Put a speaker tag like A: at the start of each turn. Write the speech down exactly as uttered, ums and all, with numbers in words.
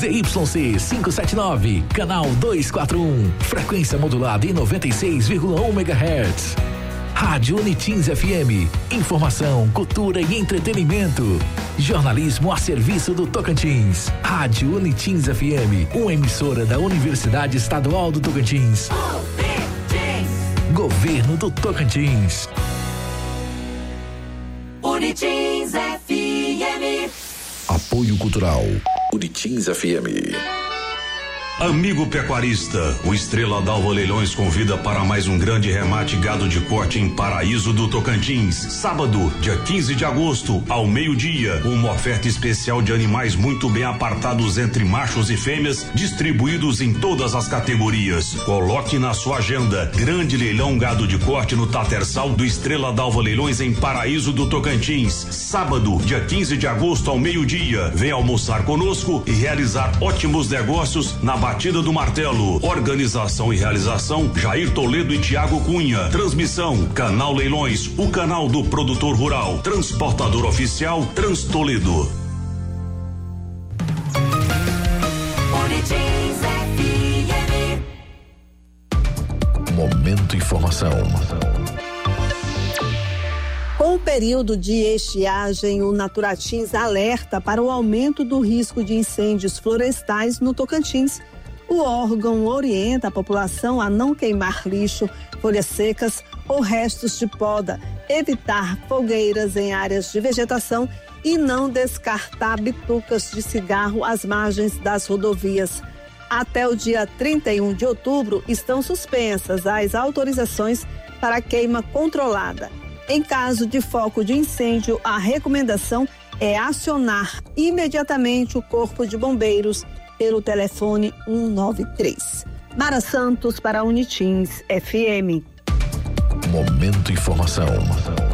A: Z Y C quinhentos e setenta e nove, canal duzentos e quarenta e um, frequência modulada em noventa e seis vírgula um megahertz. Rádio Unitins F M, informação, cultura e entretenimento. Jornalismo a serviço do Tocantins. Rádio Unitins F M, uma emissora da Universidade Estadual do Tocantins. Governo do Tocantins.
B: Unitins F M.
A: Apoio Cultural. Unitins F M.
C: Amigo pecuarista, o Estrela d'Alva Leilões convida para mais um grande remate gado de corte em Paraíso do Tocantins. Sábado, dia quinze de agosto, ao meio-dia, uma oferta especial de animais muito bem apartados entre machos e fêmeas, distribuídos em todas as categorias. Coloque na sua agenda, grande leilão gado de corte no Tatersal do Estrela d'Alva Leilões em Paraíso do Tocantins. Sábado, dia quinze de agosto, ao meio-dia. Venha almoçar conosco e realizar ótimos negócios na Batida do Martelo. Organização e realização Jair Toledo e Tiago Cunha. Transmissão Canal Leilões, o canal do produtor rural. Transportador oficial Trans Toledo.
A: Momento Informação.
D: Com o período de estiagem, o Naturatins alerta para o aumento do risco de incêndios florestais no Tocantins. O órgão orienta a população a não queimar lixo, folhas secas ou restos de poda, evitar fogueiras em áreas de vegetação e não descartar bitucas de cigarro às margens das rodovias. Até o dia trinta e um de outubro estão suspensas as autorizações para queima controlada. Em caso de foco de incêndio, a recomendação é acionar imediatamente o Corpo de Bombeiros pelo telefone cento e noventa e três. Mara Santos para Unitins F M.
A: Momento Informação.